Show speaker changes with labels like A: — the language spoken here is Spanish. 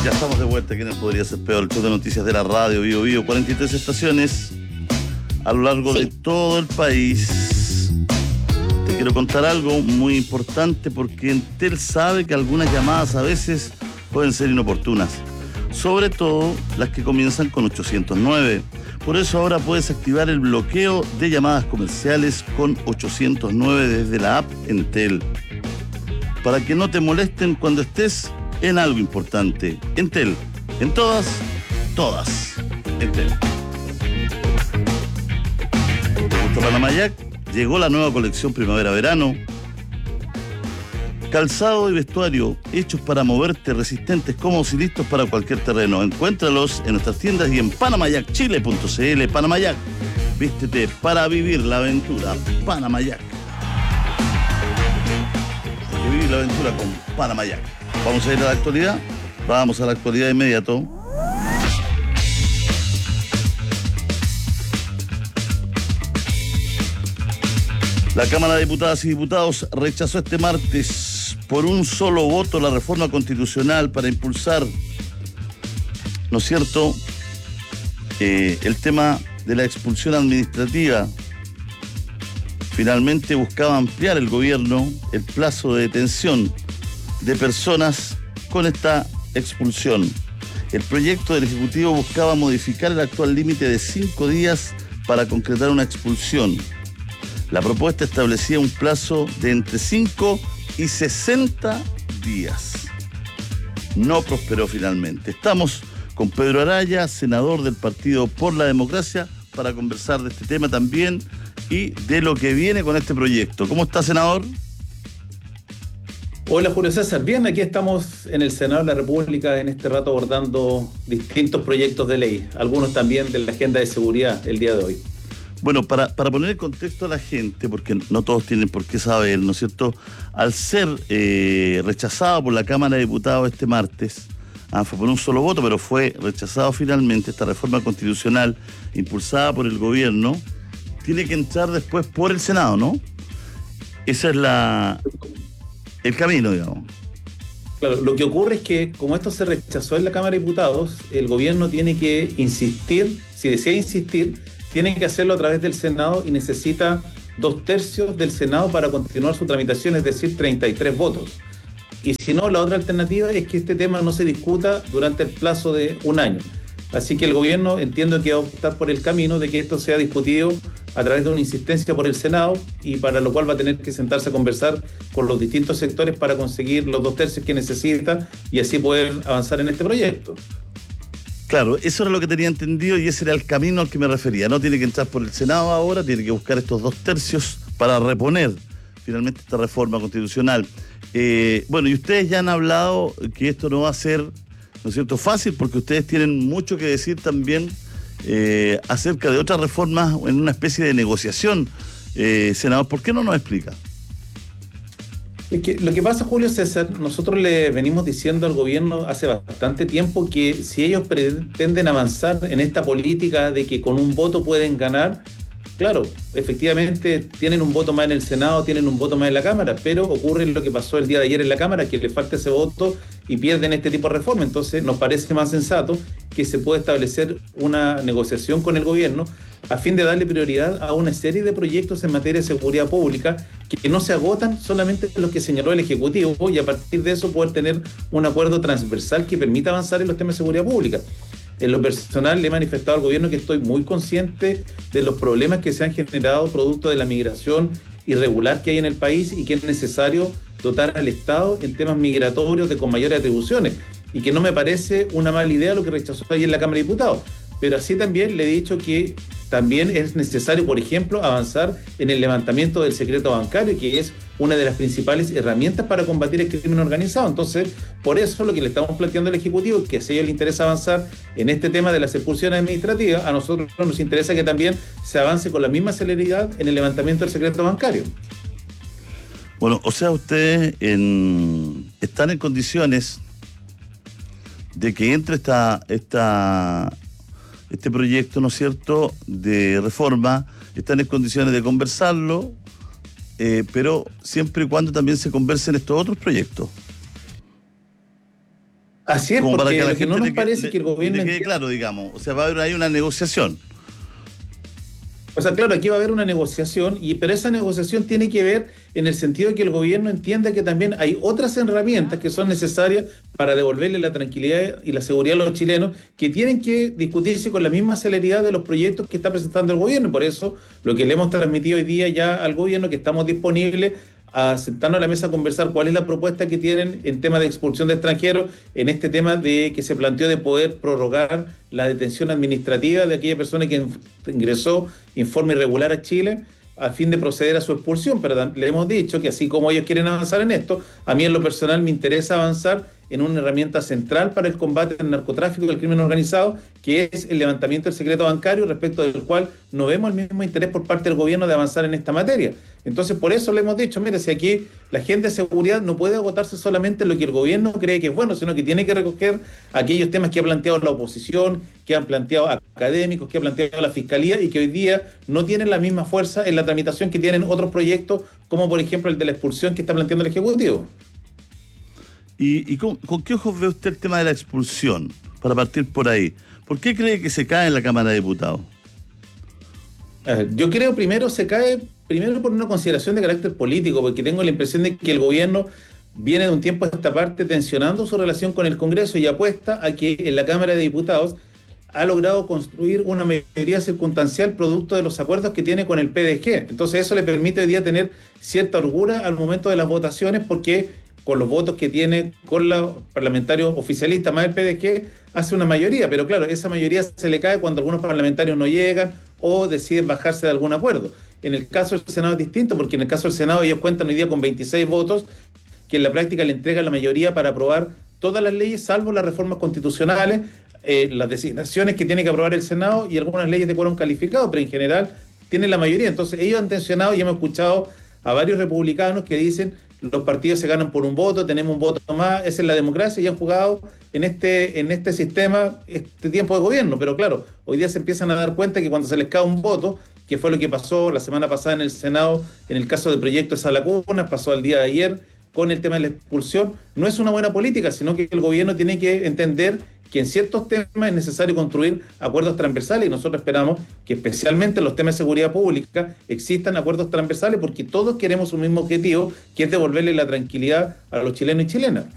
A: Ya estamos de vuelta aquí en el Podría Ser Peor, el show de noticias de la radio Bio Bio, 43 estaciones a lo largo de todo el país. Te quiero contar algo muy importante porque Entel sabe que algunas llamadas a veces pueden ser inoportunas, sobre todo las que comienzan con 809. Por eso ahora puedes activar el bloqueo de llamadas comerciales con 809 desde la app Entel, para que no te molesten cuando estés en algo importante. Entel, en todas, Entel. ¿Te gusta Panamayac? Llegó la nueva colección primavera-verano. Calzado y vestuario hechos para moverte, resistentes, cómodos y listos para cualquier terreno. Encuéntralos en nuestras tiendas y en panamayacchile.cl. Panamayac, vístete para vivir la aventura. Panamayac. Hay que vivir la aventura con Panamayac. Vamos a ir a la actualidad. Vamos a la actualidad de inmediato. La Cámara de Diputadas y Diputados rechazó este martes por un solo voto la reforma constitucional para impulsar, ¿no es cierto?, el tema de la expulsión administrativa. Finalmente buscaba ampliar el gobierno el plazo de detención de personas con esta expulsión. El proyecto del Ejecutivo buscaba modificar el actual límite de 5 días para concretar una expulsión. La propuesta establecía un plazo de entre 5 y 60 días. No prosperó finalmente. Estamos con Pedro Araya, senador del Partido por la Democracia, para conversar de este tema también y de lo que viene con este proyecto. ¿Cómo está, senador?
B: Hola, Julio César. Bien, aquí estamos en el Senado de la República en este rato abordando distintos proyectos de ley, algunos también de la agenda de seguridad el día de hoy.
A: Bueno, para poner en contexto a la gente, porque no todos tienen por qué saber, ¿no es cierto? Al ser rechazado por la Cámara de Diputados este martes, fue por un solo voto, pero fue rechazado finalmente esta reforma constitucional impulsada por el gobierno, tiene que entrar después por el Senado, ¿no? Ese es el camino, digamos.
B: Claro, lo que ocurre es que como esto se rechazó en la Cámara de Diputados, el gobierno tiene que insistir, si desea insistir, tiene que hacerlo a través del Senado y necesita 2/3 del Senado para continuar su tramitación, es decir, 33 votos. Y si no, la otra alternativa es que este tema no se discuta durante el plazo de un año. Así que el gobierno entiendo que va a optar por el camino de que esto sea discutido a través de una insistencia por el Senado y para lo cual va a tener que sentarse a conversar con los distintos sectores para conseguir los 2/3 que necesita y así poder avanzar en este proyecto.
A: Claro, eso era lo que tenía entendido y ese era el camino al que me refería. No tiene que entrar por el Senado ahora, tiene que buscar estos 2/3 para reponer finalmente esta reforma constitucional. Bueno, y ustedes ya han hablado que esto no va a ser, ¿no es cierto?, fácil, porque ustedes tienen mucho que decir también acerca de otras reformas en una especie de negociación. Senador, ¿por qué no nos explica?
B: Es que lo que pasa, Julio César, nosotros le venimos diciendo al gobierno hace bastante tiempo que si ellos pretenden avanzar en esta política de que con un voto pueden ganar, claro, efectivamente tienen un voto más en el Senado, tienen un voto más en la Cámara, pero ocurre lo que pasó el día de ayer en la Cámara, que le falta ese voto y pierden este tipo de reforma. Entonces nos parece más sensato que se pueda establecer una negociación con el gobierno a fin de darle prioridad a una serie de proyectos en materia de seguridad pública que no se agotan solamente los que señaló el Ejecutivo y a partir de eso poder tener un acuerdo transversal que permita avanzar en los temas de seguridad pública. En lo personal le he manifestado al gobierno que estoy muy consciente de los problemas que se han generado producto de la migración irregular que hay en el país y que es necesario dotar al Estado en temas migratorios con mayores atribuciones y que no me parece una mala idea lo que rechazó ayer en la Cámara de Diputados. Pero así también le he dicho que también es necesario, por ejemplo, avanzar en el levantamiento del secreto bancario, que es una de las principales herramientas para combatir el crimen organizado. Entonces, por eso lo que le estamos planteando al Ejecutivo es que si a ellos les interesa avanzar en este tema de las expulsiones administrativas, a nosotros nos interesa que también se avance con la misma celeridad en el levantamiento del secreto bancario.
A: Bueno, o sea, ustedes están en condiciones de que entre este proyecto, ¿no es cierto?, de reforma, están en condiciones de conversarlo, pero siempre y cuando también se conversen estos otros proyectos.
B: Así es,
A: Como para
B: porque
A: que a la
B: lo que no
A: gente
B: nos parece que el gobierno
A: le quede claro, digamos. O sea, va a haber ahí una negociación.
B: O sea, claro, aquí va a haber una negociación, pero esa negociación tiene que ver en el sentido de que el gobierno entienda que también hay otras herramientas que son necesarias para devolverle la tranquilidad y la seguridad a los chilenos, que tienen que discutirse con la misma celeridad de los proyectos que está presentando el gobierno. Por eso, lo que le hemos transmitido hoy día ya al gobierno, que estamos disponibles a sentarnos a la mesa a conversar cuál es la propuesta que tienen en tema de expulsión de extranjeros, en este tema de que se planteó de poder prorrogar la detención administrativa de aquella persona que ingresó en forma irregular a Chile a fin de proceder a su expulsión. Pero le hemos dicho que así como ellos quieren avanzar en esto, a mí en lo personal me interesa avanzar en una herramienta central para el combate al narcotráfico y al crimen organizado, que es el levantamiento del secreto bancario, respecto del cual no vemos el mismo interés por parte del gobierno de avanzar en esta materia. Entonces, por eso le hemos dicho, mire, si aquí la agenda de seguridad no puede agotarse solamente en lo que el gobierno cree que es bueno, sino que tiene que recoger aquellos temas que ha planteado la oposición, que han planteado académicos, que ha planteado la Fiscalía y que hoy día no tienen la misma fuerza en la tramitación que tienen otros proyectos, como por ejemplo el de la expulsión que está planteando el Ejecutivo.
A: ¿Y con qué ojos ve usted el tema de la expulsión? Para partir por ahí. ¿Por qué cree que se cae en la Cámara de Diputados?
B: Yo creo primero se cae por una consideración de carácter político, porque tengo la impresión de que el gobierno viene de un tiempo a esta parte tensionando su relación con el Congreso y apuesta a que en la Cámara de Diputados ha logrado construir una mayoría circunstancial producto de los acuerdos que tiene con el PDG. Entonces eso le permite hoy día tener cierta holgura al momento de las votaciones, porque con los votos que tiene con los parlamentarios oficialistas más el PDG hace una mayoría, pero claro, esa mayoría se le cae cuando algunos parlamentarios no llegan o deciden bajarse de algún acuerdo. En el caso del Senado es distinto, porque en el caso del Senado ellos cuentan hoy día con 26 votos, que en la práctica le entregan la mayoría para aprobar todas las leyes, salvo las reformas constitucionales, las designaciones que tiene que aprobar el Senado y algunas leyes de quórum calificado, pero en general tienen la mayoría. Entonces ellos han tensionado, y hemos escuchado a varios republicanos que dicen: los partidos se ganan por un voto, tenemos un voto más, esa es la democracia, y han jugado en este sistema este tiempo de gobierno. Pero claro, hoy día se empiezan a dar cuenta que cuando se les cae un voto, que fue lo que pasó la semana pasada en el Senado, en el caso del proyecto de Salacuna, pasó el día de ayer con el tema de la expulsión, no es una buena política, sino que el gobierno tiene que entender que en ciertos temas es necesario construir acuerdos transversales, y nosotros esperamos que especialmente en los temas de seguridad pública existan acuerdos transversales, porque todos queremos un mismo objetivo, que es devolverle la tranquilidad a los chilenos y chilenas.